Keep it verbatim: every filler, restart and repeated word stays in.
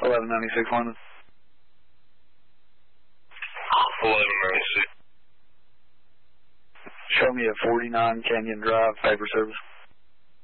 eleven ninety-six London. eleven ninety-six. Show me a forty-nine Canyon Drive, paper service.